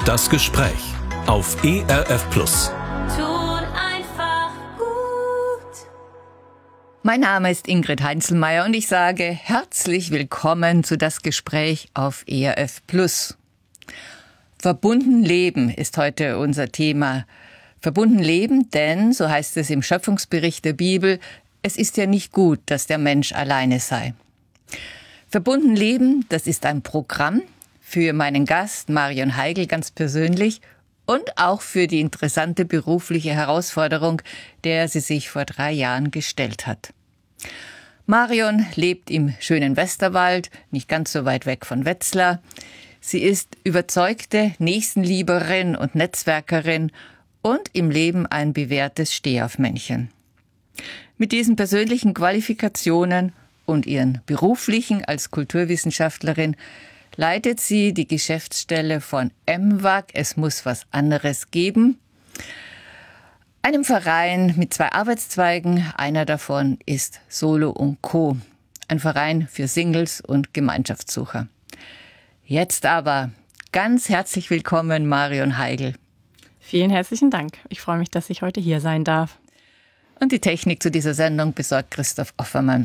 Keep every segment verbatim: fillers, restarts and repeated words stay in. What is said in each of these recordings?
Das Gespräch auf E R F Plus. Tut einfach gut. Mein Name ist Ingrid Heinzelmeier und ich sage herzlich willkommen zu Das Gespräch auf E R F Plus. Verbunden leben ist heute unser Thema. Verbunden leben, denn, so heißt es im Schöpfungsbericht der Bibel, es ist ja nicht gut, dass der Mensch alleine sei. Verbunden leben, das ist ein Programm für meinen Gast Marion Heigl ganz persönlich und auch für die interessante berufliche Herausforderung, der sie sich vor drei Jahren gestellt hat. Marion lebt im schönen Westerwald, nicht ganz so weit weg von Wetzlar. Sie ist überzeugte Nächstenlieberin und Netzwerkerin und im Leben ein bewährtes Stehaufmännchen. Mit diesen persönlichen Qualifikationen und ihren beruflichen als Kulturwissenschaftlerin leitet sie die Geschäftsstelle von M W A G, es muss was anderes geben, einem Verein mit zwei Arbeitszweigen. Einer davon ist Solo und Co., ein Verein für Singles und Gemeinschaftssucher. Jetzt aber ganz herzlich willkommen, Marion Heigl. Vielen herzlichen Dank. Ich freue mich, dass ich heute hier sein darf. Und die Technik zu dieser Sendung besorgt Christoph Offermann.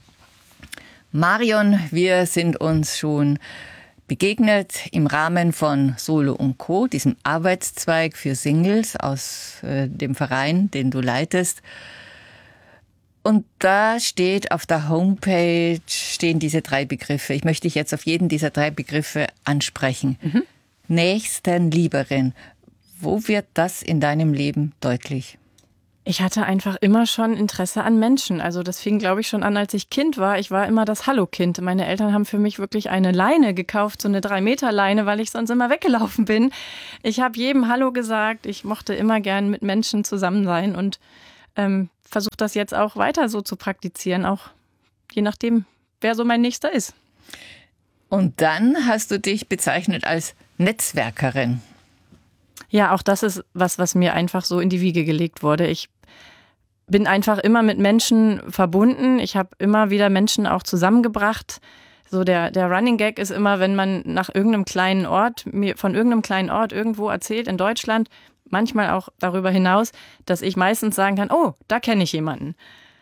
Marion, wir sind uns schon begegnet im Rahmen von Solo und Co., diesem Arbeitszweig für Singles aus äh, dem Verein, den du leitest. Und da steht auf der Homepage, stehen diese drei Begriffe. Ich möchte dich jetzt auf jeden dieser drei Begriffe ansprechen. Mhm. Nächstenlieberin. Wo wird das in deinem Leben deutlich? Ich hatte einfach immer schon Interesse an Menschen. Also das fing, glaube ich, schon an, als ich Kind war. Ich war immer das Hallo-Kind. Meine Eltern haben für mich wirklich eine Leine gekauft, so eine drei Meter Leine, weil ich sonst immer weggelaufen bin. Ich habe jedem Hallo gesagt. Ich mochte immer gern mit Menschen zusammen sein und ähm, versuche das jetzt auch weiter so zu praktizieren, auch je nachdem, wer so mein Nächster ist. Und dann hast du dich bezeichnet als Netzwerkerin. Ja, auch das ist was, was mir einfach so in die Wiege gelegt wurde. Ich bin einfach immer mit Menschen verbunden. Ich habe immer wieder Menschen auch zusammengebracht. So der, der Running Gag ist immer, wenn man nach irgendeinem kleinen Ort, mir von irgendeinem kleinen Ort irgendwo erzählt in Deutschland, manchmal auch darüber hinaus, dass ich meistens sagen kann, oh, da kenne ich jemanden.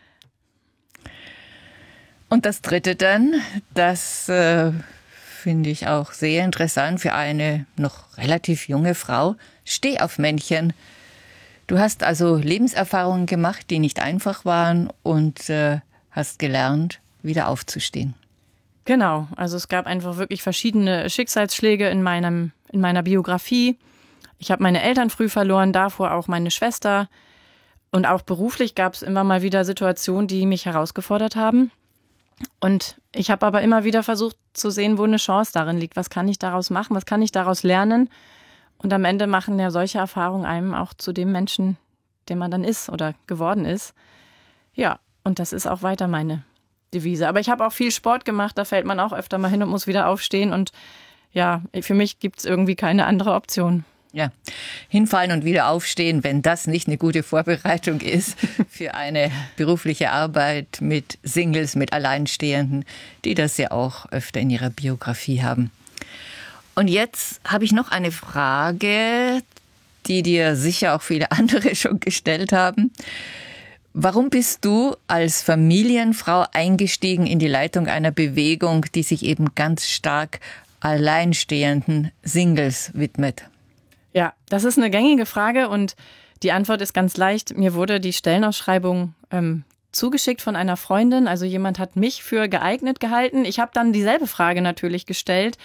Und das Dritte dann, das äh, finde ich auch sehr interessant für eine noch relativ junge Frau, Stehaufmännchen. Du hast also Lebenserfahrungen gemacht, die nicht einfach waren und äh, hast gelernt, wieder aufzustehen. Genau, also es gab einfach wirklich verschiedene Schicksalsschläge in meinem, in meiner Biografie. Ich habe meine Eltern früh verloren, davor auch meine Schwester. Und auch beruflich gab es immer mal wieder Situationen, die mich herausgefordert haben. Und ich habe aber immer wieder versucht zu sehen, wo eine Chance darin liegt. Was kann ich daraus machen? Was kann ich daraus lernen? Und am Ende machen ja solche Erfahrungen einem auch zu dem Menschen, der man dann ist oder geworden ist. Ja, und das ist auch weiter meine Devise. Aber ich habe auch viel Sport gemacht, da fällt man auch öfter mal hin und muss wieder aufstehen. Und ja, für mich gibt es irgendwie keine andere Option. Ja, hinfallen und wieder aufstehen, wenn das nicht eine gute Vorbereitung ist für eine berufliche Arbeit mit Singles, mit Alleinstehenden, die das ja auch öfter in ihrer Biografie haben. Und jetzt habe ich noch eine Frage, die dir sicher auch viele andere schon gestellt haben. Warum bist du als Familienfrau eingestiegen in die Leitung einer Bewegung, die sich eben ganz stark alleinstehenden Singles widmet? Ja, das ist eine gängige Frage und die Antwort ist ganz leicht. Mir wurde die Stellenausschreibung ähm, zugeschickt von einer Freundin. Also jemand hat mich für geeignet gehalten. Ich habe dann dieselbe Frage natürlich gestellt.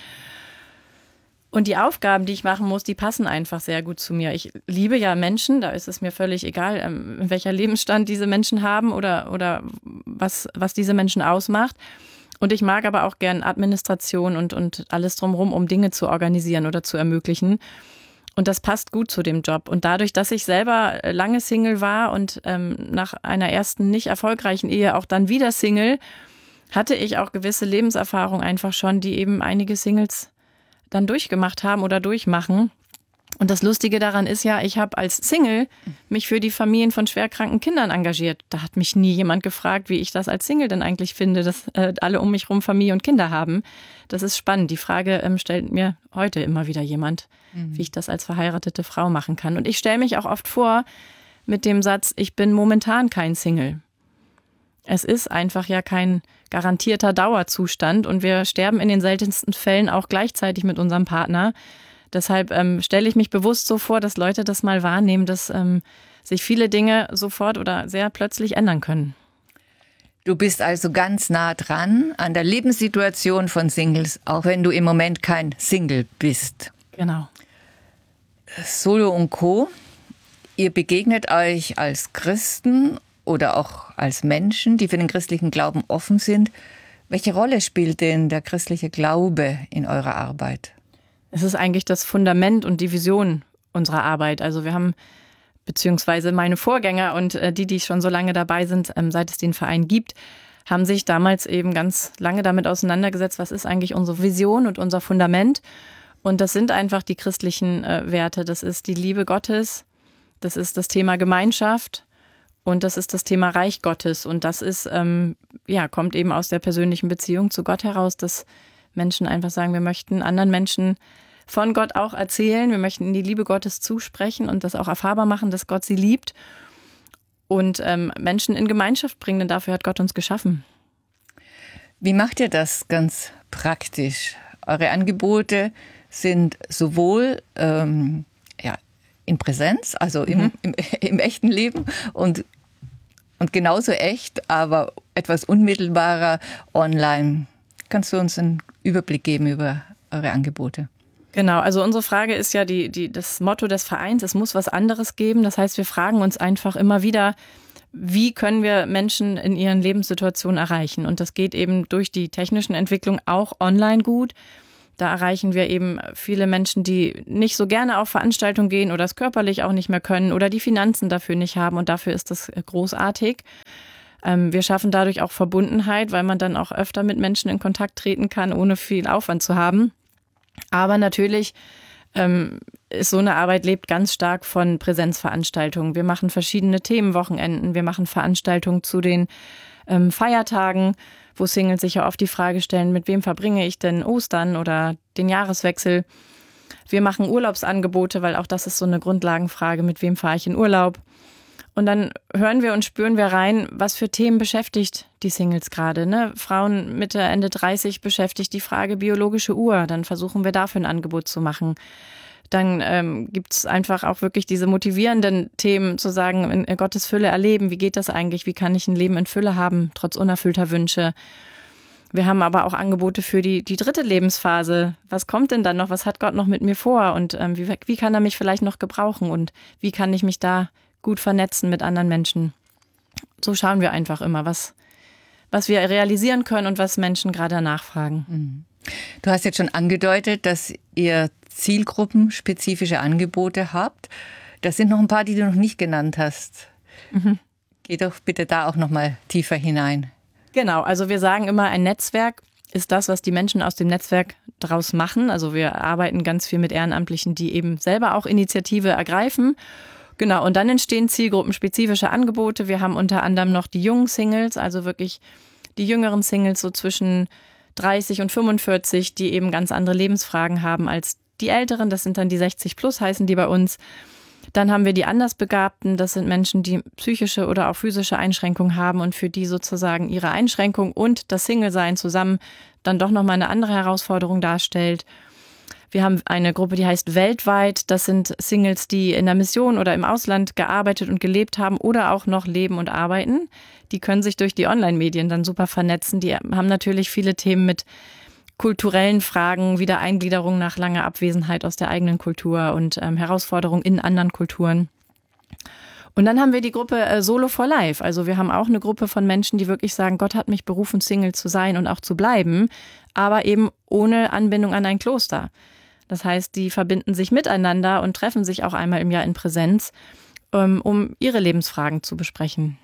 Und die Aufgaben, die ich machen muss, die passen einfach sehr gut zu mir. Ich liebe ja Menschen, da ist es mir völlig egal, in welcher Lebensstand diese Menschen haben oder, oder was, was diese Menschen ausmacht. Und ich mag aber auch gern Administration und, und alles drumherum, um Dinge zu organisieren oder zu ermöglichen. Und das passt gut zu dem Job. Und dadurch, dass ich selber lange Single war und ähm, nach einer ersten nicht erfolgreichen Ehe auch dann wieder Single, hatte ich auch gewisse Lebenserfahrung einfach schon, die eben einige Singles dann durchgemacht haben oder durchmachen. Und das Lustige daran ist ja, ich habe als Single mich für die Familien von schwerkranken Kindern engagiert. Da hat mich nie jemand gefragt, wie ich das als Single denn eigentlich finde, dass äh, alle um mich rum Familie und Kinder haben. Das ist spannend. Die Frage ähm, stellt mir heute immer wieder jemand, mhm. wie ich das als verheiratete Frau machen kann. Und ich stelle mich auch oft vor mit dem Satz, ich bin momentan kein Single. Es ist einfach ja kein garantierter Dauerzustand und wir sterben in den seltensten Fällen auch gleichzeitig mit unserem Partner. Deshalb ähm, stelle ich mich bewusst so vor, dass Leute das mal wahrnehmen, dass ähm, sich viele Dinge sofort oder sehr plötzlich ändern können. Du bist also ganz nah dran an der Lebenssituation von Singles, auch wenn du im Moment kein Single bist. Genau. Solo und Co., ihr begegnet euch als Christen oder auch als Menschen, die für den christlichen Glauben offen sind. Welche Rolle spielt denn der christliche Glaube in eurer Arbeit? Es ist eigentlich das Fundament und die Vision unserer Arbeit. Also wir haben, beziehungsweise meine Vorgänger und äh, die, die schon so lange dabei sind, ähm, seit es den Verein gibt, haben sich damals eben ganz lange damit auseinandergesetzt, was ist eigentlich unsere Vision und unser Fundament. Und das sind einfach die christlichen äh, Werte. Das ist die Liebe Gottes, das ist das Thema Gemeinschaft und das ist das Thema Reich Gottes. Und das ist, ähm, ja, kommt eben aus der persönlichen Beziehung zu Gott heraus, dass Menschen einfach sagen, wir möchten anderen Menschen von Gott auch erzählen, wir möchten ihnen die Liebe Gottes zusprechen und das auch erfahrbar machen, dass Gott sie liebt und ähm, Menschen in Gemeinschaft bringen, denn dafür hat Gott uns geschaffen. Wie macht ihr das ganz praktisch? Eure Angebote sind sowohl ähm, ja, in Präsenz, also im, mhm. im, im echten Leben und, und genauso echt, aber etwas unmittelbarer online. Kannst du uns einen Überblick geben über eure Angebote? Genau, also unsere Frage ist ja die, die, das Motto des Vereins, es muss was anderes geben. Das heißt, wir fragen uns einfach immer wieder, wie können wir Menschen in ihren Lebenssituationen erreichen? Und das geht eben durch die technischen Entwicklungen auch online gut. Da erreichen wir eben viele Menschen, die nicht so gerne auf Veranstaltungen gehen oder es körperlich auch nicht mehr können oder die Finanzen dafür nicht haben. Und dafür ist das großartig. Wir schaffen dadurch auch Verbundenheit, weil man dann auch öfter mit Menschen in Kontakt treten kann, ohne viel Aufwand zu haben. Aber natürlich ähm, ist so eine Arbeit lebt ganz stark von Präsenzveranstaltungen. Wir machen verschiedene Themenwochenenden, wir machen Veranstaltungen zu den ähm, Feiertagen, wo Singles sich ja oft die Frage stellen, mit wem verbringe ich denn Ostern oder den Jahreswechsel. Wir machen Urlaubsangebote, weil auch das ist so eine Grundlagenfrage, mit wem fahre ich in Urlaub. Und dann hören wir und spüren wir rein, was für Themen beschäftigt die Singles gerade. Ne? Frauen Mitte, Ende dreißig beschäftigt die Frage biologische Uhr. Dann versuchen wir dafür ein Angebot zu machen. Dann ähm, gibt es einfach auch wirklich diese motivierenden Themen zu sagen, in Gottes Fülle erleben. Wie geht das eigentlich? Wie kann ich ein Leben in Fülle haben, trotz unerfüllter Wünsche? Wir haben aber auch Angebote für die, die dritte Lebensphase. Was kommt denn dann noch? Was hat Gott noch mit mir vor? Und ähm, wie, wie kann er mich vielleicht noch gebrauchen? Und wie kann ich mich da gut vernetzen mit anderen Menschen? So schauen wir einfach immer, was, was wir realisieren können und was Menschen gerade nachfragen. Du hast jetzt schon angedeutet, dass ihr zielgruppenspezifische Angebote habt. Das sind noch ein paar, die du noch nicht genannt hast. Mhm. Geh doch bitte da auch noch mal tiefer hinein. Genau, also wir sagen immer, ein Netzwerk ist das, was die Menschen aus dem Netzwerk daraus machen. Also wir arbeiten ganz viel mit Ehrenamtlichen, die eben selber auch Initiative ergreifen. Genau, und dann entstehen zielgruppenspezifische Angebote. Wir haben unter anderem noch die jungen Singles, also wirklich die jüngeren Singles so zwischen dreißig und fünfundvierzig, die eben ganz andere Lebensfragen haben als die Älteren. Das sind dann die sechzig plus, heißen die bei uns. Dann haben wir die Andersbegabten. Das sind Menschen, die psychische oder auch physische Einschränkungen haben und für die sozusagen ihre Einschränkung und das Single-Sein zusammen dann doch nochmal eine andere Herausforderung darstellt. Wir haben eine Gruppe, die heißt Weltweit. Das sind Singles, die in der Mission oder im Ausland gearbeitet und gelebt haben oder auch noch leben und arbeiten. Die können sich durch die Online-Medien dann super vernetzen. Die haben natürlich viele Themen mit kulturellen Fragen, Wiedereingliederung nach langer Abwesenheit aus der eigenen Kultur und ähm, Herausforderungen in anderen Kulturen. Und dann haben wir die Gruppe äh, Solo for Life. Also wir haben auch eine Gruppe von Menschen, die wirklich sagen, Gott hat mich berufen, Single zu sein und auch zu bleiben, aber eben ohne Anbindung an ein Kloster. Das heißt, die verbinden sich miteinander und treffen sich auch einmal im Jahr in Präsenz, um ihre Lebensfragen zu besprechen.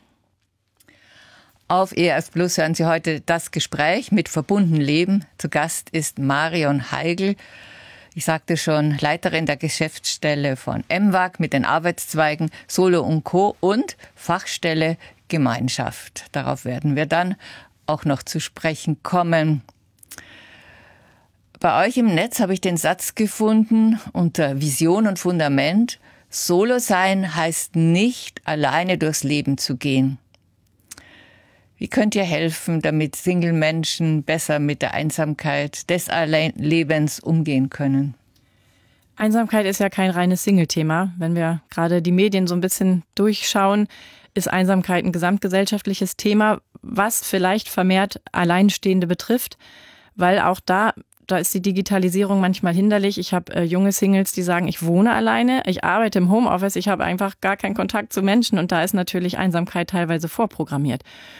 Auf E R F Plus hören Sie heute das Gespräch mit Verbunden Leben. Zu Gast ist Marion Heigl. Ich sagte schon, Leiterin der Geschäftsstelle von M W A G mit den Arbeitszweigen Solo und Co. und Fachstelle Gemeinschaft. Darauf werden wir dann auch noch zu sprechen kommen. Bei euch im Netz habe ich den Satz gefunden unter Vision und Fundament: Solo sein heißt nicht, alleine durchs Leben zu gehen. Wie könnt ihr helfen, damit Single-Menschen besser mit der Einsamkeit des Alleinlebens umgehen können? Einsamkeit ist ja kein reines Single-Thema. Wenn wir gerade die Medien so ein bisschen durchschauen, ist Einsamkeit ein gesamtgesellschaftliches Thema, was vielleicht vermehrt Alleinstehende betrifft, weil auch da, da ist die Digitalisierung manchmal hinderlich. Ich habe äh, junge Singles, die sagen, ich wohne alleine, ich arbeite im Homeoffice, ich habe einfach gar keinen Kontakt zu Menschen und da ist natürlich Einsamkeit teilweise vorprogrammiert.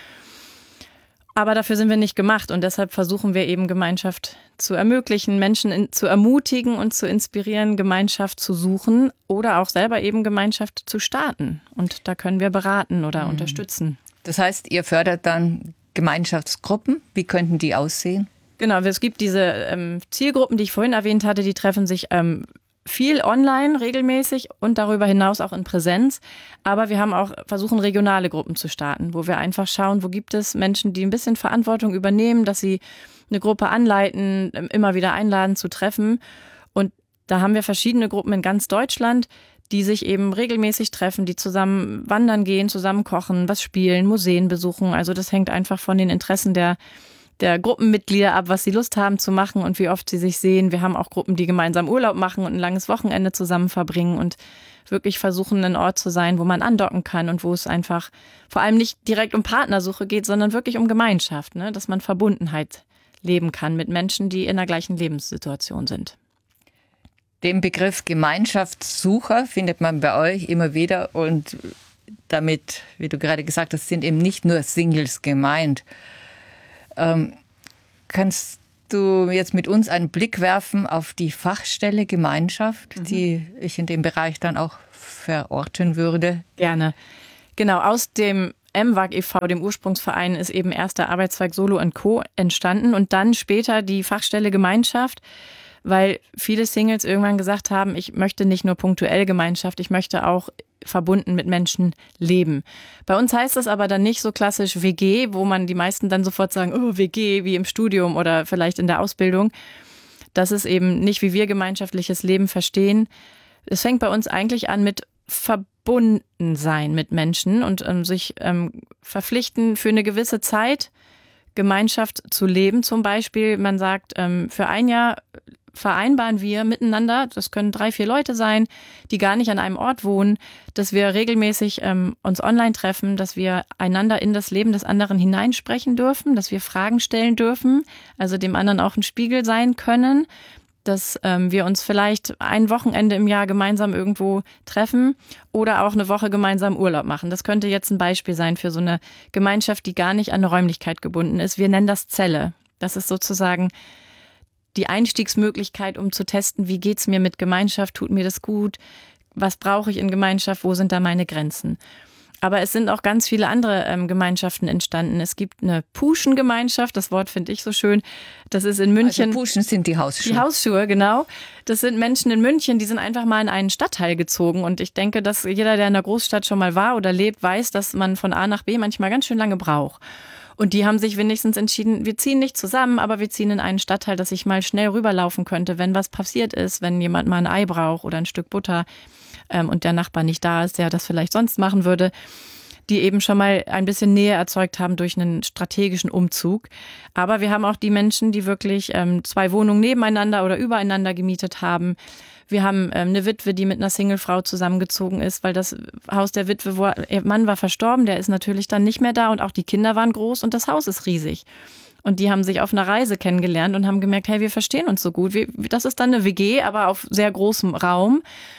Aber dafür sind wir nicht gemacht und deshalb versuchen wir eben Gemeinschaft zu ermöglichen, Menschen in, zu ermutigen und zu inspirieren, Gemeinschaft zu suchen oder auch selber eben Gemeinschaft zu starten. Und da können wir beraten oder mhm. unterstützen. Das heißt, ihr fördert dann Gemeinschaftsgruppen. Wie könnten die aussehen? Genau, es gibt diese ähm, Zielgruppen, die ich vorhin erwähnt hatte, die treffen sich ähm, viel online regelmäßig und darüber hinaus auch in Präsenz. Aber wir haben auch versuchen, regionale Gruppen zu starten, wo wir einfach schauen, wo gibt es Menschen, die ein bisschen Verantwortung übernehmen, dass sie eine Gruppe anleiten, immer wieder einladen zu treffen. Und da haben wir verschiedene Gruppen in ganz Deutschland, die sich eben regelmäßig treffen, die zusammen wandern gehen, zusammen kochen, was spielen, Museen besuchen. Also das hängt einfach von den Interessen der der Gruppenmitglieder ab, was sie Lust haben zu machen und wie oft sie sich sehen. Wir haben auch Gruppen, die gemeinsam Urlaub machen und ein langes Wochenende zusammen verbringen und wirklich versuchen, ein Ort zu sein, wo man andocken kann und wo es einfach vor allem nicht direkt um Partnersuche geht, sondern wirklich um Gemeinschaft, ne? Dass man Verbundenheit leben kann mit Menschen, die in der gleichen Lebenssituation sind. Den Begriff Gemeinschaftssucher findet man bei euch immer wieder und damit, wie du gerade gesagt hast, sind eben nicht nur Singles gemeint. Ähm, kannst du jetzt mit uns einen Blick werfen auf die Fachstelle Gemeinschaft, mhm. die ich in dem Bereich dann auch verorten würde? Gerne. Genau, aus dem M W A G e V, dem Ursprungsverein, ist eben erst der Arbeitszweig Solo und Co. entstanden und dann später die Fachstelle Gemeinschaft, weil viele Singles irgendwann gesagt haben, ich möchte nicht nur punktuell Gemeinschaft, ich möchte auch verbunden mit Menschen leben. Bei uns heißt das aber dann nicht so klassisch W G, wo man die meisten dann sofort sagen, oh, W G, wie im Studium oder vielleicht in der Ausbildung. Das ist eben nicht, wie wir gemeinschaftliches Leben verstehen. Es fängt bei uns eigentlich an mit verbunden sein mit Menschen und ähm, sich ähm, verpflichten für eine gewisse Zeit Gemeinschaft zu leben. Zum Beispiel, man sagt, ähm, für ein Jahr vereinbaren wir miteinander, das können drei, vier Leute sein, die gar nicht an einem Ort wohnen, dass wir regelmäßig ähm, uns online treffen, dass wir einander in das Leben des anderen hineinsprechen dürfen, dass wir Fragen stellen dürfen, also dem anderen auch ein Spiegel sein können, dass ähm, wir uns vielleicht ein Wochenende im Jahr gemeinsam irgendwo treffen oder auch eine Woche gemeinsam Urlaub machen. Das könnte jetzt ein Beispiel sein für so eine Gemeinschaft, die gar nicht an eine Räumlichkeit gebunden ist. Wir nennen das Zelle. Das ist sozusagen die Einstiegsmöglichkeit, um zu testen, wie geht's mir mit Gemeinschaft, tut mir das gut, was brauche ich in Gemeinschaft, wo sind da meine Grenzen. Aber es sind auch ganz viele andere ähm, Gemeinschaften entstanden. Es gibt eine Puschen-Gemeinschaft, das Wort finde ich so schön. Das ist in München. Also Puschen sind die Hausschuhe. Die Hausschuhe, genau. Das sind Menschen in München, die sind einfach mal in einen Stadtteil gezogen. Und ich denke, dass jeder, der in der Großstadt schon mal war oder lebt, weiß, dass man von A nach B manchmal ganz schön lange braucht. Und die haben sich wenigstens entschieden, wir ziehen nicht zusammen, aber wir ziehen in einen Stadtteil, dass ich mal schnell rüberlaufen könnte, wenn was passiert ist, wenn jemand mal ein Ei braucht oder ein Stück Butter ähm, und der Nachbar nicht da ist, der das vielleicht sonst machen würde, die eben schon mal ein bisschen Nähe erzeugt haben durch einen strategischen Umzug. Aber wir haben auch die Menschen, die wirklich ähm, zwei Wohnungen nebeneinander oder übereinander gemietet haben. Wir haben ähm, eine Witwe, die mit einer Singlefrau zusammengezogen ist, weil das Haus der Witwe, wo ihr Mann war verstorben, der ist natürlich dann nicht mehr da und auch die Kinder waren groß und das Haus ist riesig. Und die haben sich auf einer Reise kennengelernt und haben gemerkt, hey, wir verstehen uns so gut. Wir, das ist dann eine W G, aber auf sehr großem Raum.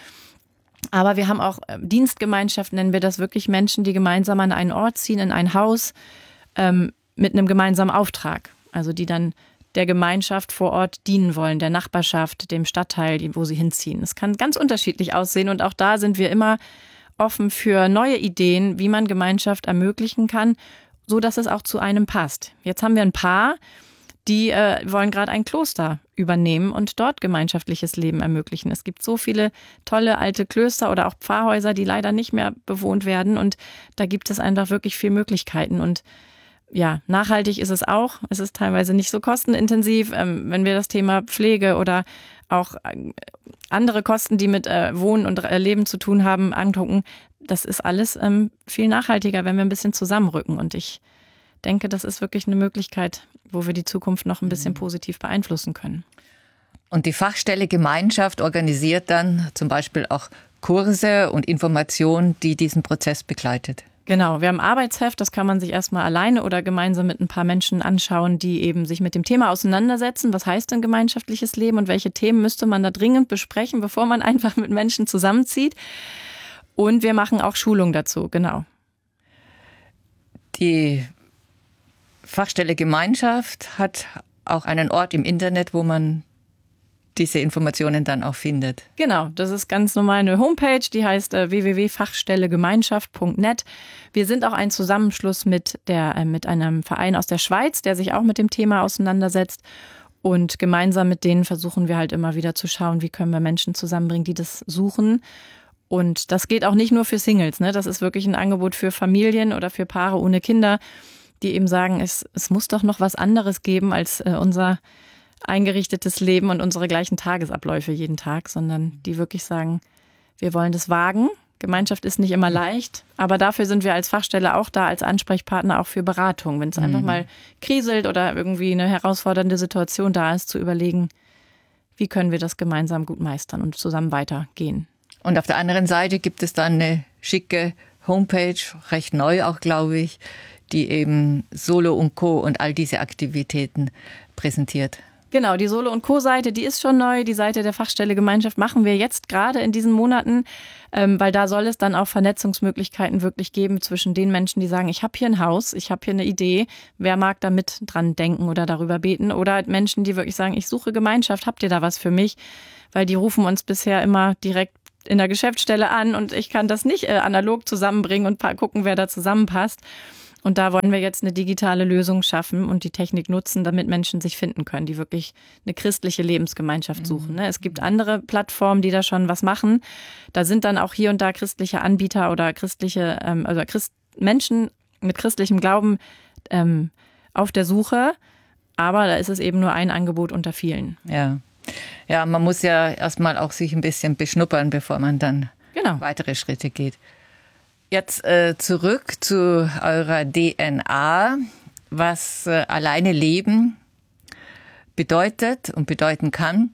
Aber wir haben auch Dienstgemeinschaft, nennen wir das, wirklich Menschen, die gemeinsam an einen Ort ziehen, in ein Haus ähm, mit einem gemeinsamen Auftrag. Also die dann der Gemeinschaft vor Ort dienen wollen, der Nachbarschaft, dem Stadtteil, wo sie hinziehen. Es kann ganz unterschiedlich aussehen und auch da sind wir immer offen für neue Ideen, wie man Gemeinschaft ermöglichen kann, so dass es auch zu einem passt. Jetzt haben wir ein Paar, die äh, wollen gerade ein Kloster übernehmen und dort gemeinschaftliches Leben ermöglichen. Es gibt so viele tolle alte Klöster oder auch Pfarrhäuser, die leider nicht mehr bewohnt werden. Und da gibt es einfach wirklich viele Möglichkeiten. Und ja, nachhaltig ist es auch. Es ist teilweise nicht so kostenintensiv. Ähm, wenn wir das Thema Pflege oder auch äh, andere Kosten, die mit äh, Wohnen und äh, Leben zu tun haben, angucken, das ist alles ähm, viel nachhaltiger, wenn wir ein bisschen zusammenrücken. Und ich denke, das ist wirklich eine Möglichkeit, wo wir die Zukunft noch ein bisschen positiv beeinflussen können. Und die Fachstelle Gemeinschaft organisiert dann zum Beispiel auch Kurse und Informationen, die diesen Prozess begleitet. Genau, wir haben ein Arbeitsheft, das kann man sich erstmal alleine oder gemeinsam mit ein paar Menschen anschauen, die eben sich mit dem Thema auseinandersetzen. Was heißt denn gemeinschaftliches Leben und welche Themen müsste man da dringend besprechen, bevor man einfach mit Menschen zusammenzieht? Und wir machen auch Schulungen dazu, genau. Die Fachstelle Gemeinschaft hat auch einen Ort im Internet, wo man diese Informationen dann auch findet. Genau, das ist ganz normal eine Homepage, die heißt äh, w w w punkt fachstellegemeinschaft punkt net. Wir sind auch ein Zusammenschluss mit, der, äh, mit einem Verein aus der Schweiz, der sich auch mit dem Thema auseinandersetzt. Und gemeinsam mit denen versuchen wir halt immer wieder zu schauen, wie können wir Menschen zusammenbringen, die das suchen. Und das geht auch nicht nur für Singles, ne? Das ist wirklich ein Angebot für Familien oder für Paare ohne Kinder, die eben sagen, es, es muss doch noch was anderes geben als äh, unser eingerichtetes Leben und unsere gleichen Tagesabläufe jeden Tag, sondern die wirklich sagen, wir wollen das wagen. Gemeinschaft ist nicht immer leicht, aber dafür sind wir als Fachstelle auch da, als Ansprechpartner auch für Beratung. Wenn es einfach mal kriselt oder irgendwie eine herausfordernde Situation da ist, zu überlegen, wie können wir das gemeinsam gut meistern und zusammen weitergehen. Und auf der anderen Seite gibt es dann eine schicke Homepage, recht neu auch, glaube ich, die eben Solo und Co. und all diese Aktivitäten präsentiert. Genau, die Solo und Co-Seite, die ist schon neu. Die Seite der Fachstelle Gemeinschaft machen wir jetzt gerade in diesen Monaten, ähm, weil da soll es dann auch Vernetzungsmöglichkeiten wirklich geben zwischen den Menschen, die sagen, ich habe hier ein Haus, ich habe hier eine Idee, wer mag da mit dran denken oder darüber beten, oder Menschen, die wirklich sagen, ich suche Gemeinschaft, habt ihr da was für mich? Weil die rufen uns bisher immer direkt in der Geschäftsstelle an und ich kann das nicht äh, analog zusammenbringen und gucken, wer da zusammenpasst. Und da wollen wir jetzt eine digitale Lösung schaffen und die Technik nutzen, damit Menschen sich finden können, die wirklich eine christliche Lebensgemeinschaft suchen. Mhm. Es gibt andere Plattformen, die da schon was machen. Da sind dann auch hier und da christliche Anbieter oder christliche, ähm, also Christ Menschen mit christlichem Glauben ähm, auf der Suche. Aber da ist es eben nur ein Angebot unter vielen. Ja, ja, man muss ja erstmal auch sich ein bisschen beschnuppern, bevor man dann genau. weitere Schritte geht. Jetzt äh, zurück zu eurer D N A, was äh, alleine Leben bedeutet und bedeuten kann.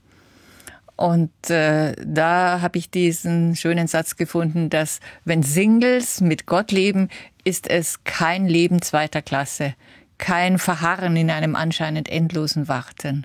Und äh, da habe ich diesen schönen Satz gefunden, dass wenn Singles mit Gott leben, ist es kein Leben zweiter Klasse, kein Verharren in einem anscheinend endlosen Warten.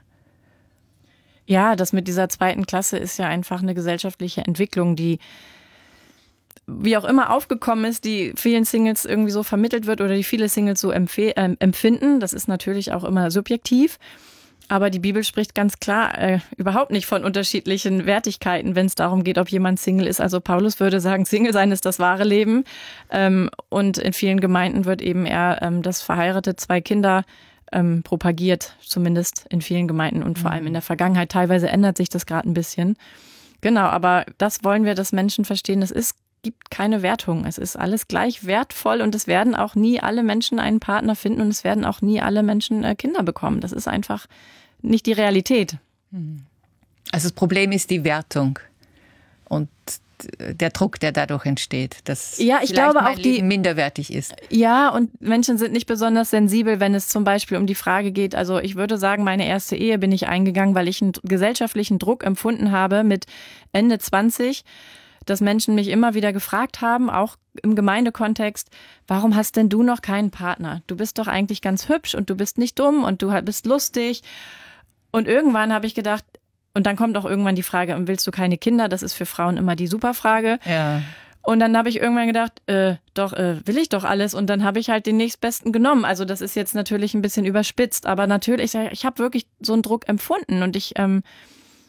Ja, das mit dieser zweiten Klasse ist ja einfach eine gesellschaftliche Entwicklung, die wie auch immer aufgekommen ist, die vielen Singles irgendwie so vermittelt wird oder die viele Singles so empf- äh, empfinden. Das ist natürlich auch immer subjektiv. Aber die Bibel spricht ganz klar äh, überhaupt nicht von unterschiedlichen Wertigkeiten, wenn es darum geht, ob jemand Single ist. Also Paulus würde sagen, Single sein ist das wahre Leben. Ähm, und in vielen Gemeinden wird eben eher ähm, das verheiratete zwei Kinder ähm, propagiert, zumindest in vielen Gemeinden und vor allem in der Vergangenheit. Teilweise ändert sich das gerade ein bisschen. Genau, aber das wollen wir, dass Menschen verstehen, es ist gibt keine Wertung. Es ist alles gleich wertvoll und es werden auch nie alle Menschen einen Partner finden und es werden auch nie alle Menschen äh, Kinder bekommen. Das ist einfach nicht die Realität. Also das Problem ist die Wertung und der Druck, der dadurch entsteht, dass ja, ich vielleicht glaube mein auch die, Leben minderwertig ist. Ja, und Menschen sind nicht besonders sensibel, wenn es zum Beispiel um die Frage geht, also ich würde sagen, meine erste Ehe bin ich eingegangen, weil ich einen gesellschaftlichen Druck empfunden habe mit Ende zwanzig, dass Menschen mich immer wieder gefragt haben, auch im Gemeindekontext, warum hast denn du noch keinen Partner? Du bist doch eigentlich ganz hübsch und du bist nicht dumm und du bist lustig. Und irgendwann habe ich gedacht, und dann kommt auch irgendwann die Frage, willst du keine Kinder? Das ist für Frauen immer die Superfrage. Ja. Und dann habe ich irgendwann gedacht, äh, doch, äh, will ich doch alles. Und dann habe ich halt den nächstbesten genommen. Also das ist jetzt natürlich ein bisschen überspitzt, aber natürlich, ich habe wirklich so einen Druck empfunden und ich ähm,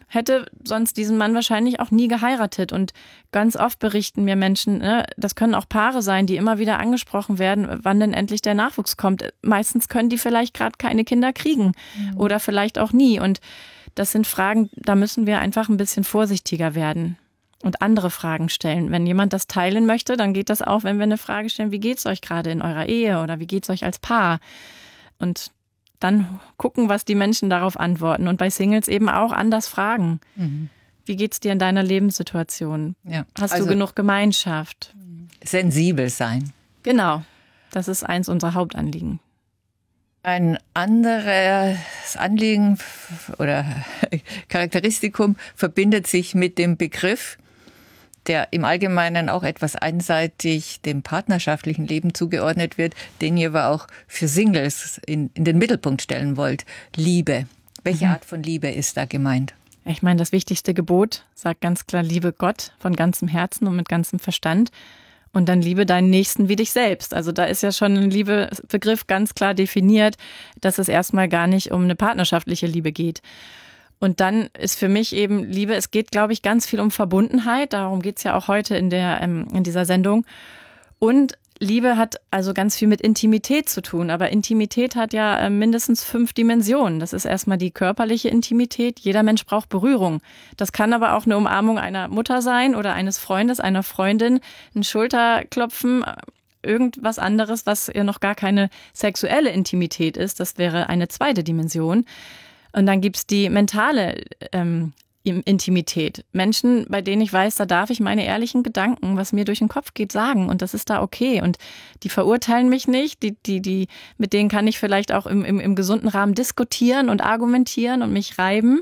hätte sonst diesen Mann wahrscheinlich auch nie geheiratet. Und ganz oft berichten mir Menschen, ne, das können auch Paare sein, die immer wieder angesprochen werden, wann denn endlich der Nachwuchs kommt. Meistens können die vielleicht gerade keine Kinder kriegen mhm. oder vielleicht auch nie. Und das sind Fragen, da müssen wir einfach ein bisschen vorsichtiger werden und andere Fragen stellen. Wenn jemand das teilen möchte, dann geht das auch, wenn wir eine Frage stellen, wie geht's euch gerade in eurer Ehe oder wie geht's euch als Paar? Und dann gucken, was die Menschen darauf antworten und bei Singles eben auch anders fragen. Mhm. Wie geht's dir in deiner Lebenssituation? Ja. Hast also du genug Gemeinschaft? Sensibel sein. Genau, das ist eins unserer Hauptanliegen. Ein anderes Anliegen oder Charakteristikum verbindet sich mit dem Begriff, der im Allgemeinen auch etwas einseitig dem partnerschaftlichen Leben zugeordnet wird, den ihr aber auch für Singles in, in den Mittelpunkt stellen wollt. Liebe. Welche mhm. Art von Liebe ist da gemeint? Ich meine, das wichtigste Gebot sagt ganz klar, liebe Gott von ganzem Herzen und mit ganzem Verstand. Und dann liebe deinen Nächsten wie dich selbst. Also da ist ja schon ein Liebebegriff ganz klar definiert, dass es erstmal gar nicht um eine partnerschaftliche Liebe geht. Und dann ist für mich eben Liebe, es geht, glaube ich, ganz viel um Verbundenheit. Darum geht's ja auch heute in der in dieser Sendung. Und Liebe hat also ganz viel mit Intimität zu tun. Aber Intimität hat ja mindestens fünf Dimensionen. Das ist erstmal die körperliche Intimität. Jeder Mensch braucht Berührung. Das kann aber auch eine Umarmung einer Mutter sein oder eines Freundes, einer Freundin, ein Schulterklopfen, irgendwas anderes, was ja noch gar keine sexuelle Intimität ist. Das wäre eine zweite Dimension. Und dann gibt's die mentale ähm, Intimität. Menschen, bei denen ich weiß, da darf ich meine ehrlichen Gedanken, was mir durch den Kopf geht, sagen. Und das ist da okay. Und die verurteilen mich nicht. Die, die, die, mit denen kann ich vielleicht auch im, im, im gesunden Rahmen diskutieren und argumentieren und mich reiben.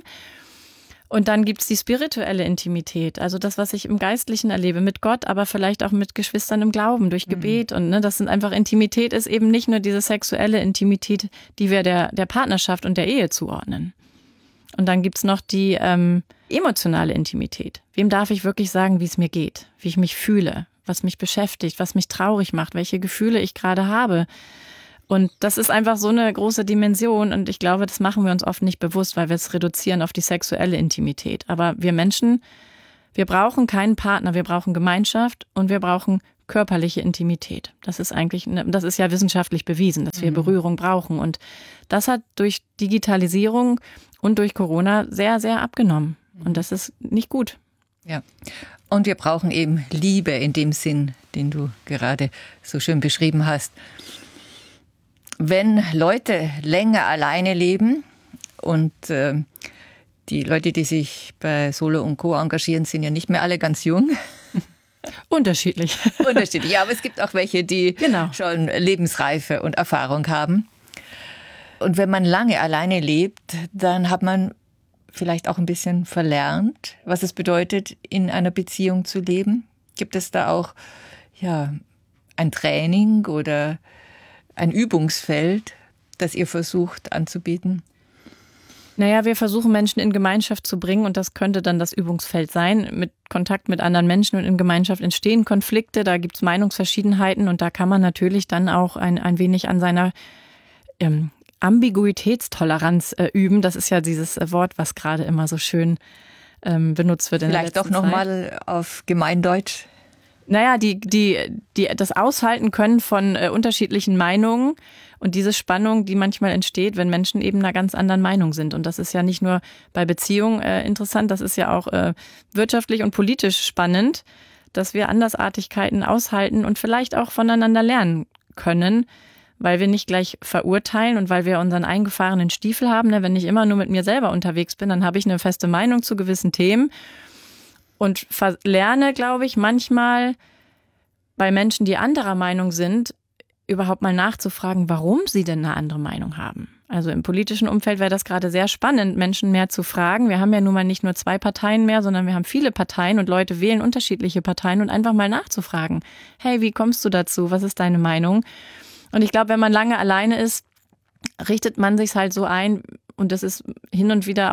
Und dann gibt's die spirituelle Intimität. Also das, was ich im Geistlichen erlebe, mit Gott, aber vielleicht auch mit Geschwistern im Glauben, durch Gebet. Mhm. Und ne, das sind einfach, Intimität ist eben nicht nur diese sexuelle Intimität, die wir der, der Partnerschaft und der Ehe zuordnen. Und dann gibt's noch die ähm, emotionale Intimität. Wem darf ich wirklich sagen, wie es mir geht, wie ich mich fühle, was mich beschäftigt, was mich traurig macht, welche Gefühle ich gerade habe. Und das ist einfach so eine große Dimension und ich glaube, das machen wir uns oft nicht bewusst, weil wir es reduzieren auf die sexuelle Intimität. Aber wir Menschen, wir brauchen keinen Partner, wir brauchen Gemeinschaft und wir brauchen körperliche Intimität. Das ist eigentlich, das ist ja wissenschaftlich bewiesen, dass wir mhm. Berührung brauchen. Und das hat durch Digitalisierung und durch Corona sehr, sehr abgenommen. Und das ist nicht gut. Ja. Und wir brauchen eben Liebe in dem Sinn, den du gerade so schön beschrieben hast. Wenn Leute länger alleine leben und äh, die Leute, die sich bei Solo und Co. engagieren, sind ja nicht mehr alle ganz jung. Unterschiedlich. Unterschiedlich, ja, aber es gibt auch welche, die genau. schon Lebensreife und Erfahrung haben. Und wenn man lange alleine lebt, dann hat man vielleicht auch ein bisschen verlernt, was es bedeutet, in einer Beziehung zu leben. Gibt es da auch ja, ein Training oder ein Übungsfeld, das ihr versucht anzubieten? Naja, wir versuchen Menschen in Gemeinschaft zu bringen und das könnte dann das Übungsfeld sein. Mit Kontakt mit anderen Menschen und in Gemeinschaft entstehen Konflikte, da gibt's Meinungsverschiedenheiten und da kann man natürlich dann auch ein, ein wenig an seiner ähm, Ambiguitätstoleranz äh, üben. Das ist ja dieses Wort, was gerade immer so schön ähm, benutzt wird in Vielleicht der letzten doch noch Zeit. Mal auf Gemeindeutsch. Naja, die, die, die, das Aushalten können von äh, unterschiedlichen Meinungen und diese Spannung, die manchmal entsteht, wenn Menschen eben einer ganz anderen Meinung sind. Und das ist ja nicht nur bei Beziehungen äh, interessant, das ist ja auch äh, wirtschaftlich und politisch spannend, dass wir Andersartigkeiten aushalten und vielleicht auch voneinander lernen können, weil wir nicht gleich verurteilen und weil wir unseren eingefahrenen Stiefel haben. Ne? Wenn ich immer nur mit mir selber unterwegs bin, dann habe ich eine feste Meinung zu gewissen Themen. Und lerne, glaube ich, manchmal bei Menschen, die anderer Meinung sind, überhaupt mal nachzufragen, warum sie denn eine andere Meinung haben. Also im politischen Umfeld wäre das gerade sehr spannend, Menschen mehr zu fragen. Wir haben ja nun mal nicht nur zwei Parteien mehr, sondern wir haben viele Parteien und Leute wählen unterschiedliche Parteien und einfach mal nachzufragen. Hey, wie kommst du dazu? Was ist deine Meinung? Und ich glaube, wenn man lange alleine ist, richtet man sich halt so ein und das ist hin und wieder auch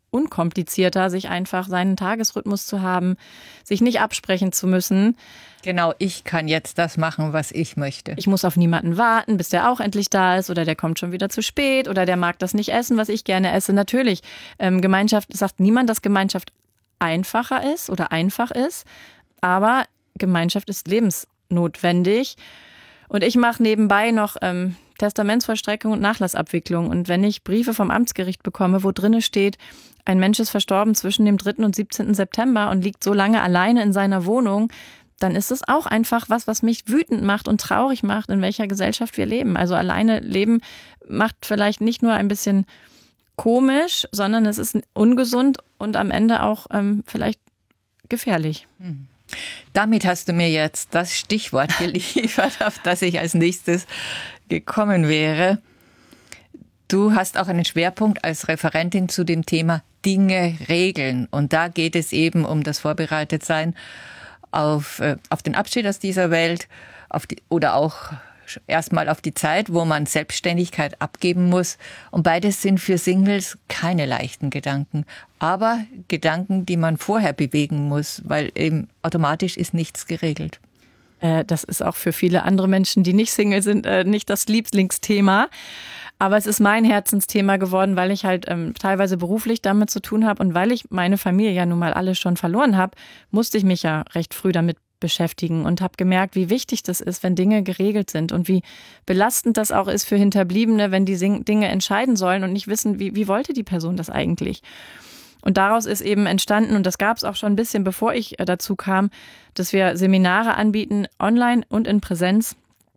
unkomplizierter, sich einfach seinen Tagesrhythmus zu haben, sich nicht absprechen zu müssen. Genau, ich kann jetzt das machen, was ich möchte. Ich muss auf niemanden warten, bis der auch endlich da ist oder der kommt schon wieder zu spät oder der mag das nicht essen, was ich gerne esse. Natürlich, ähm, Gemeinschaft, sagt niemand, dass Gemeinschaft einfacher ist oder einfach ist, aber Gemeinschaft ist lebensnotwendig. Und ich mache nebenbei noch ähm, Testamentsvollstreckung und Nachlassabwicklung. Und wenn ich Briefe vom Amtsgericht bekomme, wo drinne steht, ein Mensch ist verstorben zwischen dem dritten und siebzehnten September und liegt so lange alleine in seiner Wohnung, dann ist es auch einfach was, was mich wütend macht und traurig macht, in welcher Gesellschaft wir leben. Also alleine leben macht vielleicht nicht nur ein bisschen komisch, sondern es ist ungesund und am Ende auch ähm, vielleicht gefährlich. Hm. Damit hast du mir jetzt das Stichwort geliefert, auf das ich als nächstes gekommen wäre. Du hast auch einen Schwerpunkt als Referentin zu dem Thema Dinge regeln. Und da geht es eben um das Vorbereitetsein auf, äh, auf den Abschied aus dieser Welt, auf die, oder auch erstmal auf die Zeit, wo man Selbstständigkeit abgeben muss. Und beides sind für Singles keine leichten Gedanken, aber Gedanken, die man vorher bewegen muss, weil eben automatisch ist nichts geregelt. Äh, das ist auch für viele andere Menschen, die nicht Single sind, äh, nicht das Lieblingsthema. Aber es ist mein Herzensthema geworden, weil ich halt ähm, teilweise beruflich damit zu tun habe und weil ich meine Familie ja nun mal alle schon verloren habe, musste ich mich ja recht früh damit beschäftigen und habe gemerkt, wie wichtig das ist, wenn Dinge geregelt sind und wie belastend das auch ist für Hinterbliebene, wenn die Dinge entscheiden sollen und nicht wissen, wie, wie wollte die Person das eigentlich. Und daraus ist eben entstanden, und das gab es auch schon ein bisschen, bevor ich dazu kam, dass wir Seminare anbieten, online und in Präsenz,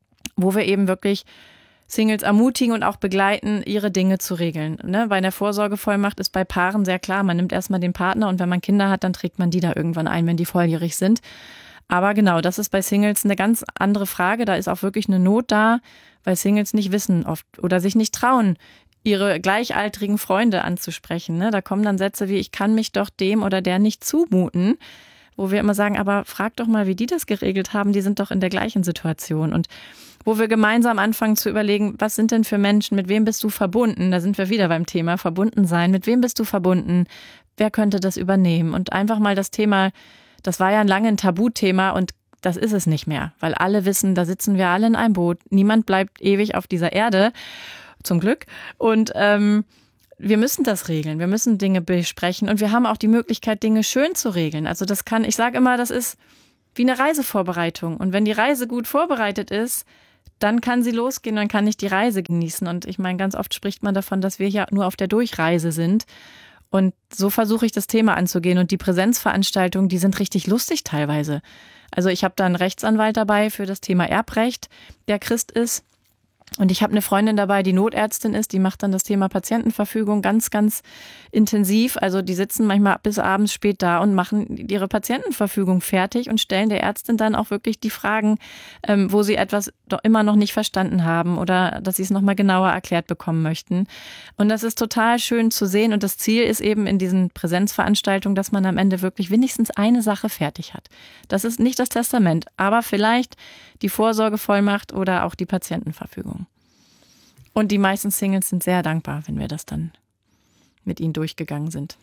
wo wir eben wirklich Singles ermutigen und auch begleiten, ihre Dinge zu regeln. Ne? Bei einer Vorsorgevollmacht ist bei Paaren sehr klar, man nimmt erstmal den Partner und wenn man Kinder hat, dann trägt man die da irgendwann ein, wenn die volljährig sind. Aber genau, das ist bei Singles eine ganz andere Frage. Da ist auch wirklich eine Not da, weil Singles nicht wissen oft oder sich nicht trauen, ihre gleichaltrigen Freunde anzusprechen. Ne? Da kommen dann Sätze wie, ich kann mich doch dem oder der nicht zumuten, wo wir immer sagen, aber frag doch mal, wie die das geregelt haben, die sind doch in der gleichen Situation. Und wo wir gemeinsam anfangen zu überlegen, was sind denn für Menschen, mit wem bist du verbunden? Da sind wir wieder beim Thema verbunden sein. Mit wem bist du verbunden? Wer könnte das übernehmen? Und einfach mal das Thema, das war ja lange ein Tabuthema und das ist es nicht mehr, weil alle wissen, da sitzen wir alle in einem Boot. Niemand bleibt ewig auf dieser Erde, zum Glück. Und ähm, wir müssen das regeln, wir müssen Dinge besprechen und wir haben auch die Möglichkeit, Dinge schön zu regeln. Also das kann, ich sage immer, das ist wie eine Reisevorbereitung. Und wenn die Reise gut vorbereitet ist, dann kann sie losgehen, dann kann ich die Reise genießen. Und ich meine, ganz oft spricht man davon, dass wir ja nur auf der Durchreise sind. Und so versuche ich das Thema anzugehen. Und die Präsenzveranstaltungen, die sind richtig lustig teilweise. Also ich habe da einen Rechtsanwalt dabei für das Thema Erbrecht, der Christ ist. Und ich habe eine Freundin dabei, die Notärztin ist, die macht dann das Thema Patientenverfügung ganz, ganz intensiv. Also die sitzen manchmal bis abends spät da und machen ihre Patientenverfügung fertig und stellen der Ärztin dann auch wirklich die Fragen, ähm, wo sie etwas doch immer noch nicht verstanden haben oder dass sie es nochmal genauer erklärt bekommen möchten. Und das ist total schön zu sehen. Und das Ziel ist eben in diesen Präsenzveranstaltungen, dass man am Ende wirklich wenigstens eine Sache fertig hat. Das ist nicht das Testament, aber vielleicht die Vorsorgevollmacht oder auch die Patientenverfügung. Und die meisten Singles sind sehr dankbar, wenn wir das dann mit ihnen durchgegangen sind.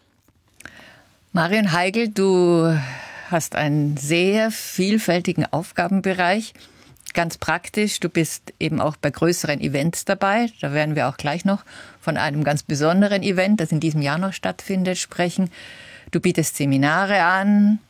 Marion Heigl, du hast einen sehr vielfältigen Aufgabenbereich. Ganz praktisch, du bist eben auch bei größeren Events dabei. Da werden wir auch gleich noch von einem ganz besonderen Event, das in diesem Jahr noch stattfindet, sprechen. Du bietest Seminare an,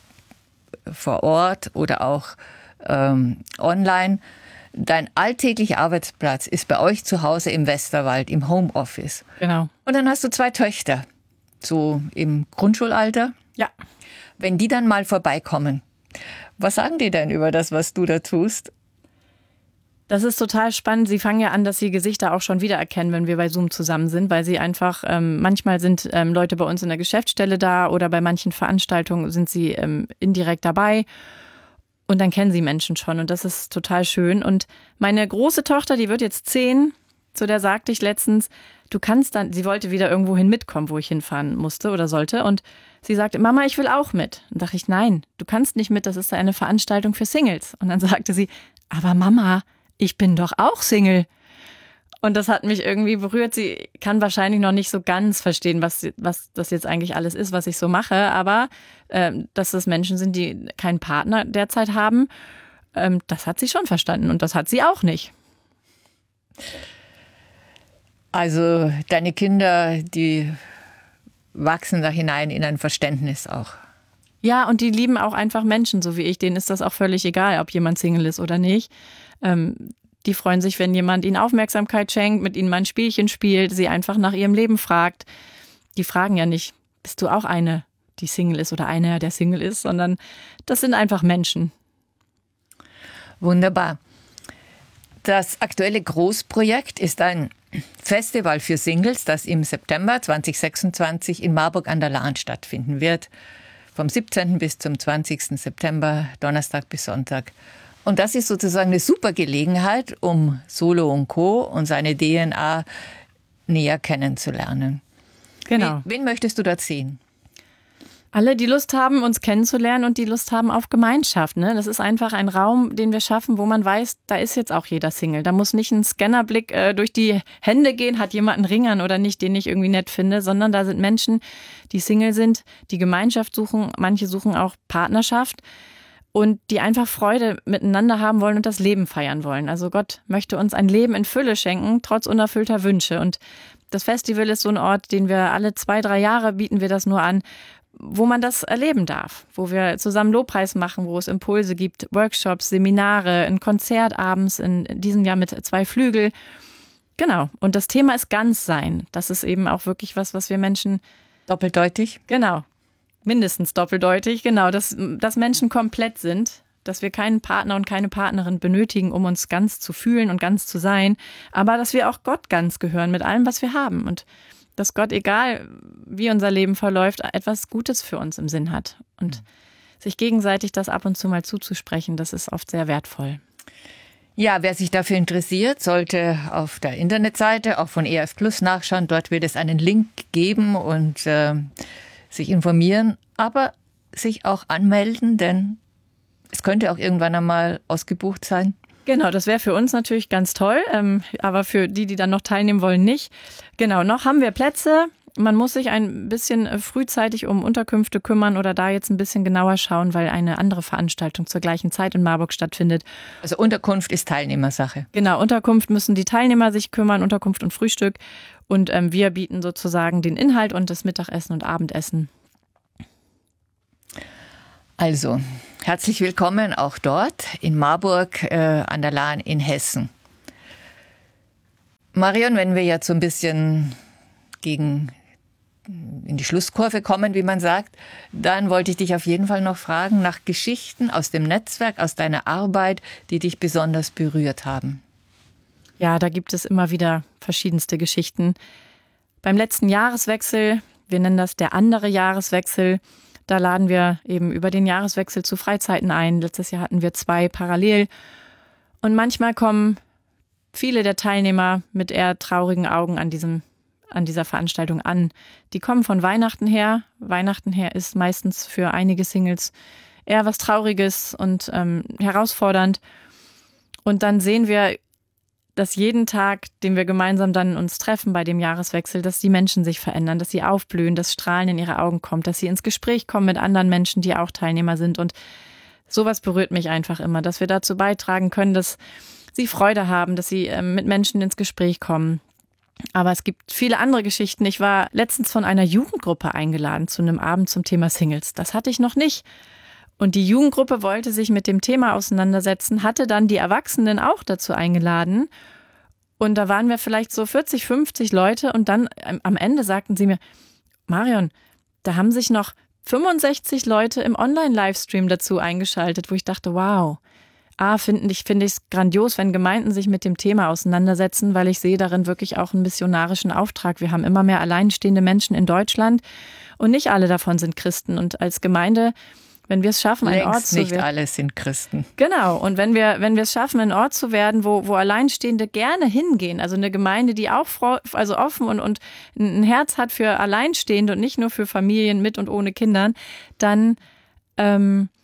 vor Ort oder auch ähm, online. Dein alltäglicher Arbeitsplatz ist bei euch zu Hause im Westerwald, im Homeoffice. Genau. Und dann hast du zwei Töchter, so im Grundschulalter. Ja. Wenn die dann mal vorbeikommen, was sagen die denn über das, was du da tust? Das ist total spannend. Sie fangen ja an, dass sie Gesichter auch schon wiedererkennen, wenn wir bei Zoom zusammen sind, weil sie einfach, ähm, manchmal sind ähm, Leute bei uns in der Geschäftsstelle da oder bei manchen Veranstaltungen sind sie ähm, indirekt dabei. Und dann kennen sie Menschen schon und das ist total schön. Und meine große Tochter, die wird jetzt zehn, zu der sagte ich letztens, du kannst dann, sie wollte wieder irgendwohin mitkommen, wo ich hinfahren musste oder sollte. Und sie sagte, Mama, ich will auch mit. Und dachte ich, nein, du kannst nicht mit, das ist eine Veranstaltung für Singles. Und dann sagte sie, aber Mama, ich bin doch auch Single. Und das hat mich irgendwie berührt. Sie kann wahrscheinlich noch nicht so ganz verstehen, was, was das jetzt eigentlich alles ist, was ich so mache. Aber äh, dass das Menschen sind, die keinen Partner derzeit haben, ähm, das hat sie schon verstanden. Und das hat sie auch nicht. Also deine Kinder, die wachsen da hinein in ein Verständnis auch. Ja, und die lieben auch einfach Menschen, so wie ich. Denen ist das auch völlig egal, ob jemand Single ist oder nicht. Ähm, die freuen sich, wenn jemand ihnen Aufmerksamkeit schenkt, mit ihnen mal ein Spielchen spielt, sie einfach nach ihrem Leben fragt. Die fragen ja nicht, bist du auch eine, die Single ist oder einer, der Single ist, sondern das sind einfach Menschen. Wunderbar. Das aktuelle Großprojekt ist ein Festival für Singles, das im September zwanzig sechsundzwanzig in Marburg an der Lahn stattfinden wird. Vom siebzehnten bis zum zwanzigsten September, Donnerstag bis Sonntag. Und das ist sozusagen eine super Gelegenheit, um Solo und Co. und seine D N A näher kennenzulernen. Genau. Wen, wen möchtest du dort sehen? Alle, die Lust haben, uns kennenzulernen und die Lust haben auf Gemeinschaft. Ne? Das ist einfach ein Raum, den wir schaffen, wo man weiß, da ist jetzt auch jeder Single. Da muss nicht ein Scannerblick äh, durch die Hände gehen, hat jemand einen Ring an oder nicht, den ich irgendwie nett finde, sondern da sind Menschen, die Single sind, die Gemeinschaft suchen. Manche suchen auch Partnerschaft und die einfach Freude miteinander haben wollen und das Leben feiern wollen. Also Gott möchte uns ein Leben in Fülle schenken, trotz unerfüllter Wünsche. Und das Festival ist so ein Ort, den wir alle zwei, drei Jahre bieten wir das nur an, wo man das erleben darf, wo wir zusammen Lobpreis machen, wo es Impulse gibt, Workshops, Seminare, ein Konzert abends, in diesem Jahr mit zwei Flügel. Genau. Und das Thema ist Ganzsein. Das ist eben auch wirklich was, was wir Menschen... Doppeldeutig? Genau. Mindestens doppeldeutig. Genau. Dass, dass Menschen komplett sind, dass wir keinen Partner und keine Partnerin benötigen, um uns ganz zu fühlen und ganz zu sein. Aber dass wir auch Gott ganz gehören mit allem, was wir haben. Und dass Gott, egal wie unser Leben verläuft, etwas Gutes für uns im Sinn hat. Und sich gegenseitig das ab und zu mal zuzusprechen, das ist oft sehr wertvoll. Ja, wer sich dafür interessiert, sollte auf der Internetseite auch von E R F Plus nachschauen. Dort wird es einen Link geben und äh, sich informieren, aber sich auch anmelden, denn es könnte auch irgendwann einmal ausgebucht sein. Genau, das wäre für uns natürlich ganz toll, ähm, aber für die, die dann noch teilnehmen wollen, nicht. Genau, noch haben wir Plätze. Man muss sich ein bisschen frühzeitig um Unterkünfte kümmern oder da jetzt ein bisschen genauer schauen, weil eine andere Veranstaltung zur gleichen Zeit in Marburg stattfindet. Also Unterkunft ist Teilnehmersache. Genau, Unterkunft müssen die Teilnehmer sich kümmern, Unterkunft und Frühstück. Und ähm, wir bieten sozusagen den Inhalt und das Mittagessen und Abendessen. Also, herzlich willkommen auch dort in Marburg äh, an der Lahn in Hessen. Marion, wenn wir jetzt so ein bisschen gegen in die Schlusskurve kommen, wie man sagt, dann wollte ich dich auf jeden Fall noch fragen nach Geschichten aus dem Netzwerk, aus deiner Arbeit, die dich besonders berührt haben. Ja, da gibt es immer wieder verschiedenste Geschichten. Beim letzten Jahreswechsel, wir nennen das der andere Jahreswechsel, da laden wir eben über den Jahreswechsel zu Freizeiten ein. Letztes Jahr hatten wir zwei parallel. Und manchmal kommen viele der Teilnehmer mit eher traurigen Augen an diesem, an dieser Veranstaltung an. Die kommen von Weihnachten her. Weihnachten her ist meistens für einige Singles eher was Trauriges und ähm, herausfordernd. Und dann sehen wir, dass jeden Tag, den wir gemeinsam dann uns treffen bei dem Jahreswechsel, dass die Menschen sich verändern, dass sie aufblühen, dass Strahlen in ihre Augen kommt, dass sie ins Gespräch kommen mit anderen Menschen, die auch Teilnehmer sind. Und sowas berührt mich einfach immer, dass wir dazu beitragen können, dass sie Freude haben, dass sie äh, mit Menschen ins Gespräch kommen. Aber es gibt viele andere Geschichten. Ich war letztens von einer Jugendgruppe eingeladen zu einem Abend zum Thema Singles. Das hatte ich noch nicht. Und die Jugendgruppe wollte sich mit dem Thema auseinandersetzen, hatte dann die Erwachsenen auch dazu eingeladen. Und da waren wir vielleicht so vierzig, fünfzig Leute. Und dann am Ende sagten sie mir, Marion, da haben sich noch fünfundsechzig Leute im Online-Livestream dazu eingeschaltet, wo ich dachte, wow. A, finde ich finde ich es grandios, wenn Gemeinden sich mit dem Thema auseinandersetzen, weil ich sehe darin wirklich auch einen missionarischen Auftrag. Wir haben immer mehr alleinstehende Menschen in Deutschland und nicht alle davon sind Christen. Und als Gemeinde, wenn wir es schaffen, ein Ort zu werden. Nicht alle sind Christen. Genau. Und wenn wir, wenn wir es schaffen, ein Ort zu werden, wo, wo Alleinstehende gerne hingehen, also eine Gemeinde, die auch also offen und, und ein Herz hat für Alleinstehende und nicht nur für Familien mit und ohne Kindern, dann ähm,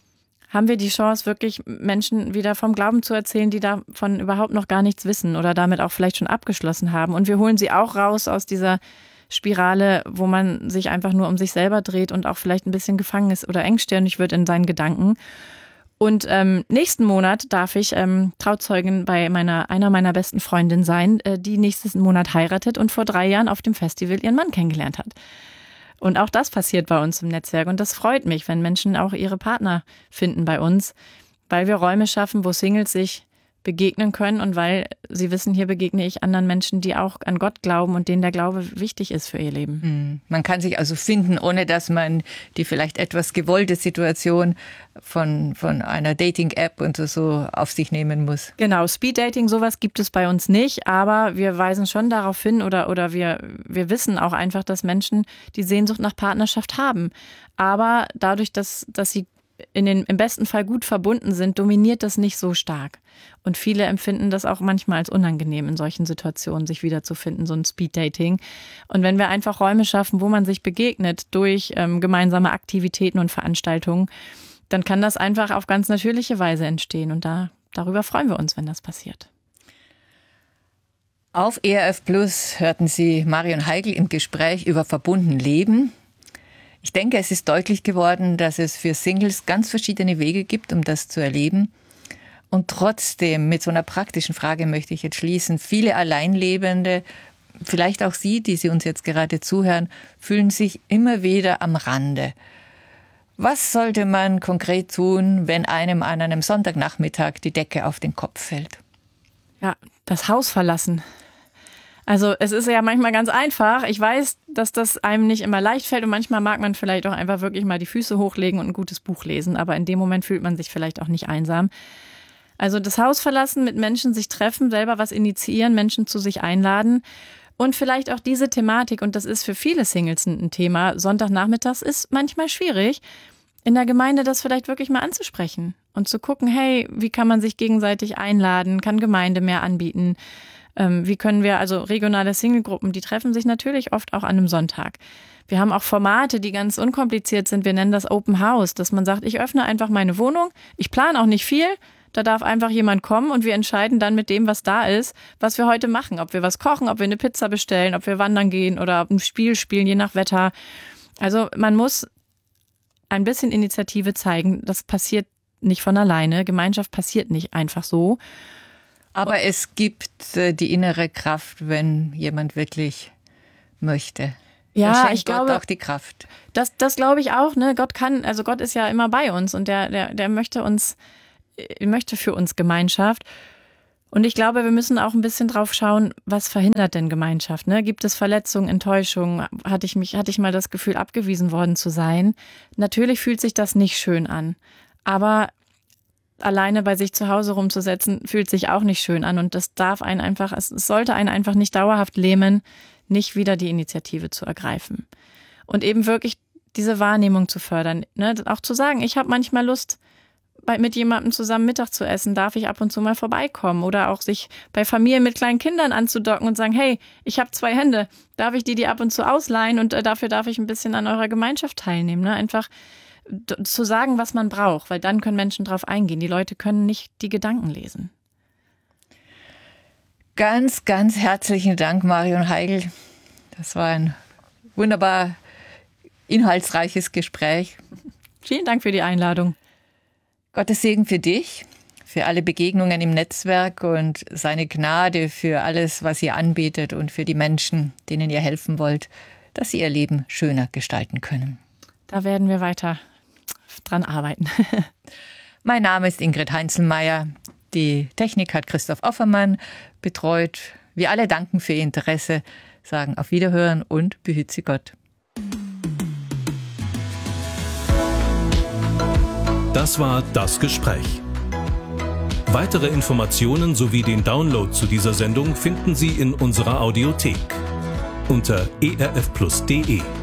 haben wir die Chance, wirklich Menschen wieder vom Glauben zu erzählen, die davon überhaupt noch gar nichts wissen oder damit auch vielleicht schon abgeschlossen haben. Und wir holen sie auch raus aus dieser Spirale, wo man sich einfach nur um sich selber dreht und auch vielleicht ein bisschen gefangen ist oder engstirnig wird in seinen Gedanken. Und ähm, nächsten Monat darf ich ähm, Trauzeugin bei meiner einer meiner besten Freundinnen sein, äh, die nächsten Monat heiratet und vor drei Jahren auf dem Festival ihren Mann kennengelernt hat. Und auch das passiert bei uns im Netzwerk. Und das freut mich, wenn Menschen auch ihre Partner finden bei uns, weil wir Räume schaffen, wo Singles sich begegnen können und weil sie wissen, hier begegne ich anderen Menschen, die auch an Gott glauben und denen der Glaube wichtig ist für ihr Leben. Man kann sich also finden, ohne dass man die vielleicht etwas gewollte Situation von, von einer Dating-App und so auf sich nehmen muss. Genau, Speed-Dating, sowas gibt es bei uns nicht, aber wir weisen schon darauf hin oder, oder wir, wir wissen auch einfach, dass Menschen die Sehnsucht nach Partnerschaft haben. Aber dadurch, dass, dass sie in den, im besten Fall gut verbunden sind, dominiert das nicht so stark. Und viele empfinden das auch manchmal als unangenehm, in solchen Situationen sich wiederzufinden, so ein Speed-Dating. Und wenn wir einfach Räume schaffen, wo man sich begegnet durch ähm, gemeinsame Aktivitäten und Veranstaltungen, dann kann das einfach auf ganz natürliche Weise entstehen. Und da, darüber freuen wir uns, wenn das passiert. Auf E R F Plus hörten Sie Marion Heigl im Gespräch über verbunden Leben. Ich denke, es ist deutlich geworden, dass es für Singles ganz verschiedene Wege gibt, um das zu erleben. Und trotzdem, mit so einer praktischen Frage möchte ich jetzt schließen, viele Alleinlebende, vielleicht auch Sie, die Sie uns jetzt gerade zuhören, fühlen sich immer wieder am Rande. Was sollte man konkret tun, wenn einem an einem Sonntagnachmittag die Decke auf den Kopf fällt? Ja, das Haus verlassen. Also es ist ja manchmal ganz einfach. Ich weiß, dass das einem nicht immer leicht fällt und manchmal mag man vielleicht auch einfach wirklich mal die Füße hochlegen und ein gutes Buch lesen, aber in dem Moment fühlt man sich vielleicht auch nicht einsam. Also das Haus verlassen, mit Menschen sich treffen, selber was initiieren, Menschen zu sich einladen und vielleicht auch diese Thematik, und das ist für viele Singles ein Thema, Sonntagnachmittags ist manchmal schwierig, in der Gemeinde das vielleicht wirklich mal anzusprechen und zu gucken, hey, wie kann man sich gegenseitig einladen, kann Gemeinde mehr anbieten, ähm, wie können wir, also regionale Singlegruppen, die treffen sich natürlich oft auch an einem Sonntag. Wir haben auch Formate, die ganz unkompliziert sind, wir nennen das Open House, dass man sagt, ich öffne einfach meine Wohnung, ich plane auch nicht viel, da darf einfach jemand kommen und wir entscheiden dann mit dem, was da ist, was wir heute machen. Ob wir was kochen, ob wir eine Pizza bestellen, ob wir wandern gehen oder ein Spiel spielen, je nach Wetter. Also man muss ein bisschen Initiative zeigen. Das passiert nicht von alleine. Gemeinschaft passiert nicht einfach so. Aber es gibt die innere Kraft, wenn jemand wirklich möchte. Ja, ich Gott glaube auch die Kraft. Das, das glaube ich auch. Ne, Gott kann, also Gott ist ja immer bei uns und der, der, der möchte uns möchte für uns Gemeinschaft. Und ich glaube, wir müssen auch ein bisschen drauf schauen, was verhindert denn Gemeinschaft? Ne? Gibt es Verletzungen, Enttäuschungen? Hatte ich mich, hatte ich mal das Gefühl, abgewiesen worden zu sein? Natürlich fühlt sich das nicht schön an. Aber alleine bei sich zu Hause rumzusetzen, fühlt sich auch nicht schön an. Und das darf einen einfach, es sollte einen einfach nicht dauerhaft lähmen, nicht wieder die Initiative zu ergreifen. Und eben wirklich diese Wahrnehmung zu fördern. Ne? Auch zu sagen, ich habe manchmal Lust, mit jemandem zusammen Mittag zu essen, darf ich ab und zu mal vorbeikommen oder auch sich bei Familien mit kleinen Kindern anzudocken und sagen, hey, ich habe zwei Hände, darf ich die die ab und zu ausleihen und dafür darf ich ein bisschen an eurer Gemeinschaft teilnehmen. Ne? Einfach zu sagen, was man braucht, weil dann können Menschen drauf eingehen. Die Leute können nicht die Gedanken lesen. Ganz, ganz herzlichen Dank, Marion Heigl. Das war ein wunderbar inhaltsreiches Gespräch. Vielen Dank für die Einladung. Gottes Segen für dich, für alle Begegnungen im Netzwerk und seine Gnade für alles, was ihr anbietet und für die Menschen, denen ihr helfen wollt, dass sie ihr Leben schöner gestalten können. Da werden wir weiter dran arbeiten. Mein Name ist Ingrid Heinzelmeier. Die Technik hat Christoph Offermann betreut. Wir alle danken für Ihr Interesse, sagen auf Wiederhören und behüt Sie Gott. Das war Das Gespräch. Weitere Informationen sowie den Download zu dieser Sendung finden Sie in unserer Audiothek unter e r f plus punkt d e.